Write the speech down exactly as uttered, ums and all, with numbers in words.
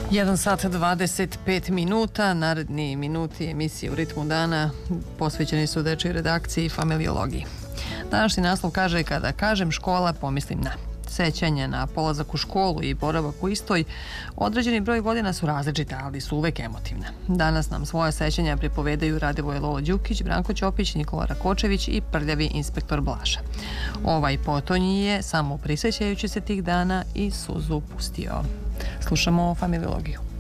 jedan sat dvadeset pet minuta, naredni minuti emisije U ritmu dana posvećeni su dečjoj redakciji i familiologiji. Današnji naslov kaže: kada kažem škola, pomislim na sećanje na polazak u školu i boravak u istoj. Određeni broj godina su različita, ali su uvek emotivna. Danas nam svoje sećanja pripovedaju Radivoj Lolo Đukić, Branko Ćopić, Nikola Rakočević i prljavi inspektor Blaža. Ovaj potonji je, samo prisjećajući se tih dana, i suzu pustio. Slušamo familiologiju.